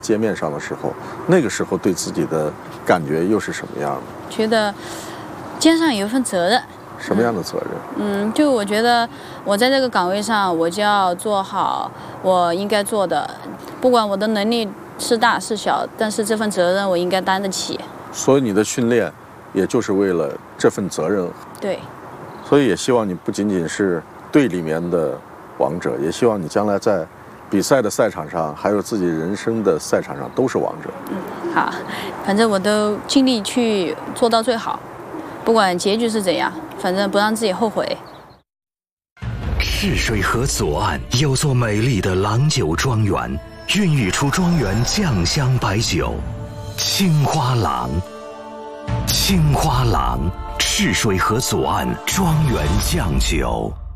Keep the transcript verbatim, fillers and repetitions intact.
街面上的时候，那个时候对自己的感觉又是什么样的？ 觉得肩上有一份责任。 什么样的责任？ 嗯，就我觉得我在这个岗位上，我就要做好我应该做的，不管我的能力是大是小，但是这份责任我应该担得起。 所以你的训练，也就是为了这份责任。 对。 所以也希望你不仅仅是队里面的王者，也希望你将来在比赛的赛场上，还有自己人生的赛场上都是王者。 嗯，好，反正我都尽力去做到最好，不管结局是怎样，反正不让自己后悔。 赤水河左岸有座美丽的郎酒庄园，孕育出庄园酱香白酒青花郎。青花郎，赤水河左岸庄园酱酒。